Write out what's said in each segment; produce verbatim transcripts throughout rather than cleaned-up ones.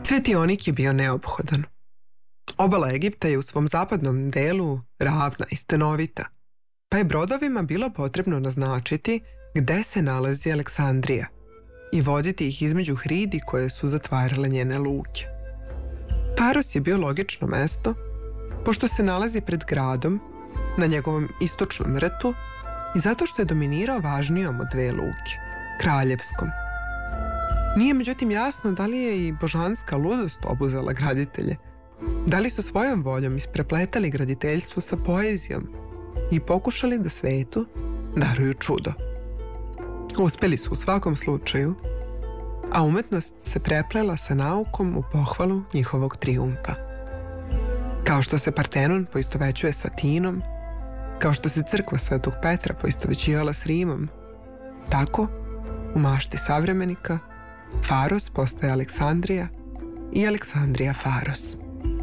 Svetionik je bio neophodan. Obala Egipta je u svom zapadnom delu ravna i stanovita, pa je brodovima bilo potrebno naznačiti gde se nalazi Aleksandrija i voditi ih između hridi koje su zatvarale njene luke. Faros je bio logično mesto, pošto se nalazi pred gradom na njegovom istočnom rtu i zato što je dominirao važnijom od dve luke, kraljevskom. Nije međutim jasno da li je i božanska ludost obuzela graditelje, da li su svojom voljom isprepletali graditeljstvo sa poezijom i pokušali da svetu daruju čudo. Uspeli su u svakom slučaju, a umetnost se preplela sa naukom u pohvalu njihovog trijumfa. Kao što se Partenon poistovećuje sa Atinom, kao što se crkva Svetog Petra poistovećivala s Rimom, tako, u mašti savremenika, Faros postaje Aleksandrija i Aleksandrija Faros.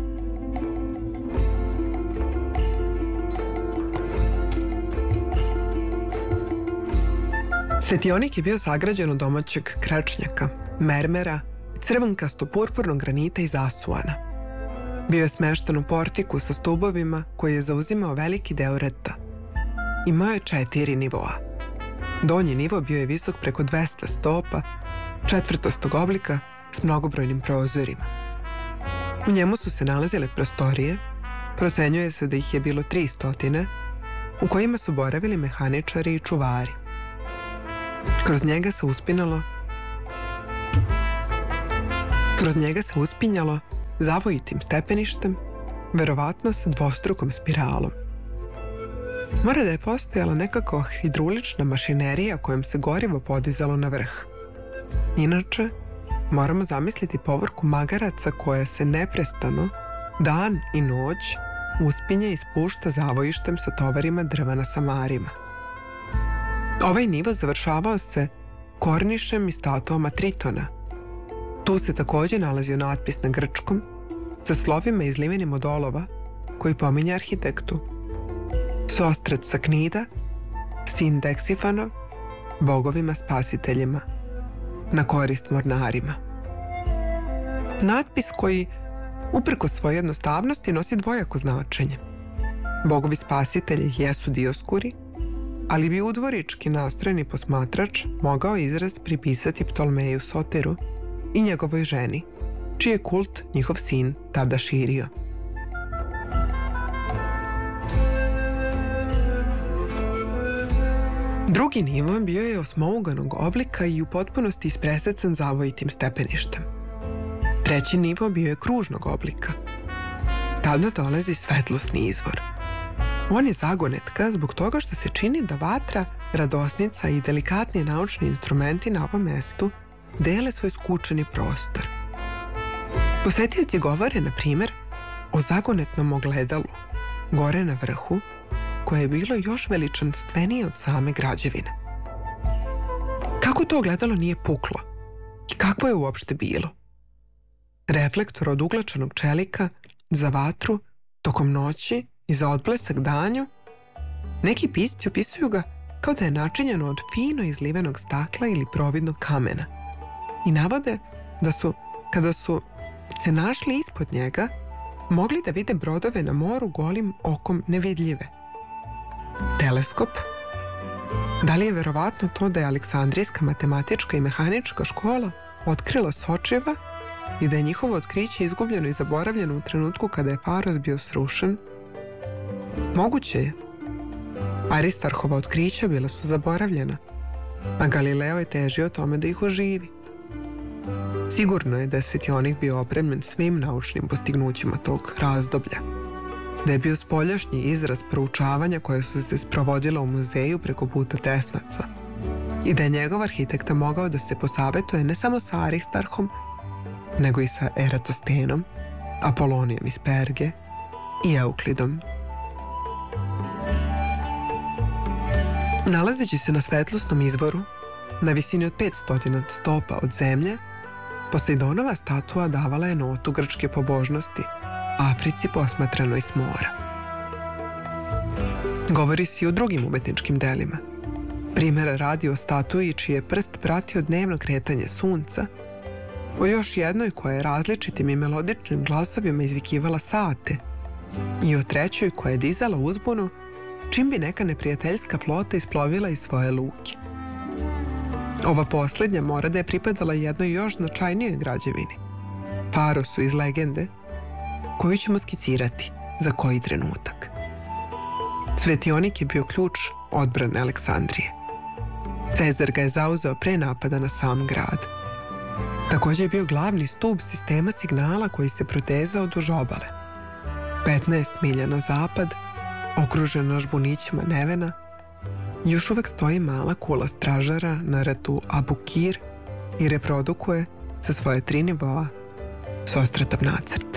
Svetionik je bio sagrađen od domaćeg krečnjaka, mermera, crvenkasto-purpurnog granita iz Asuana. Bio je smešten u portiku sa stubovima koji je zauzimao veliki deo rta. Imao je četiri nivoa. Donji nivo bio je visok preko dvesta stopa, četvrtostog oblika s mnogobrojnim prozorima. U njemu su se nalazile prostorije, prosenjuje se da ih je bilo tri stotine, u kojima su boravili mehaničari i čuvari. Kroz njega se uspinalo Kroz njega se uspinjalo zavojitim stepeništem, verovatno sa dvostrukom spiralom. Mora da je postojala nekako hidrulična mašinerija kojom se gorivo podizalo na vrh. Inače, moramo zamisliti povorku magaraca koja se neprestano, dan i noć, uspinje i spušta zavojištem sa tovarima drva na samarima. Ovaj nivo završavao se kornišem i statuama Tritona. Tu se također nalazio natpis na grčkom sa slovima izlivenim od olova koji pominje arhitektu. Sostrac sa Knida, sin Deksifanov, bogovima spasiteljima, na korist mornarima. Natpis koji, uprkos svoje jednostavnosti, nosi dvojako značenje. Bogovi spasitelji jesu Dioskuri, ali bi udvorički nastrojeni posmatrač mogao izraz pripisati Ptolmeju Soteru i njegovoj ženi, čiji je kult njihov sin tada širio. Drugi nivo bio je osmouganog oblika i u potpunosti ispresecan zavojitim stepeništem. Treći nivo bio je kružnog oblika. Tada dolazi svetlosni izvor. On je zagonetka zbog toga što se čini da vatra, radosnica i delikatni naučni instrumenti na ovom mestu dele svoj skučeni prostor. Posetioci govore, na primjer, o zagonetnom ogledalu, gore na vrhu, koje je bilo još veličanstvenije od same građevine. Kako to ogledalo nije puklo? I kakvo je uopšte bilo? Reflektor od uglačanog čelika za vatru tokom noći i za odblesak danju? Neki pisci opisuju ga kao da je načinjeno od fino izlivenog stakla ili providnog kamena i navode da su, kada su se našli ispod njega, mogli da vide brodove na moru golim okom nevidljive. Teleskop? Da li je verovatno to da je Aleksandrijska matematička i mehanička škola otkrila sočiva i da je njihovo otkriće izgubljeno i zaboravljeno u trenutku kada je Faros bio srušen? Moguće je. Aristarhova otkrića bila su zaboravljena, a Galileo je težio tome da ih oživi. Sigurno je da je svetionik bio opremljen svim naučnim postignućima tog razdoblja, da je bio spoljašnji izraz proučavanja koje su se sprovodila u muzeju preko puta Tesnaca i da je njegov arhitekta mogao da se posavetuje ne samo sa Aristarhom, nego i sa Eratostenom, Apolonijom iz Perge i Euklidom. Nalazeći se na svetlosnom izvoru, na visini od petsto stopa od zemlje, Posejdonova statua davala je notu grčke pobožnosti, Africi posmatranoj s mora. Govori se i o drugim umetničkim delima. Primjera radi o statui čiji je prst pratio dnevno kretanje sunca o još jednoj koja je različitim i melodičnim glasovima izvikivala sate i o trećoj koja je dizala uzbunu čim bi neka neprijateljska flota isplovila iz svoje luke. Ova posljednja mora da je pripadala jednoj još značajnijoj građevini, Farosu iz legende, koju ćemo skicirati za koji trenutak. Svetionik je bio ključ odbrane Aleksandrije. Cezar ga je zauzeo pre napada na sam grad. Također je bio glavni stub sistema signala koji se protezao duž obale. petnaest milja na zapad, okružena žbunićima Nevena, još uvek stoji mala kula stražara na ratu Abu Kir i reprodukuje sa svoje tri nivoa Sostratom nacrt.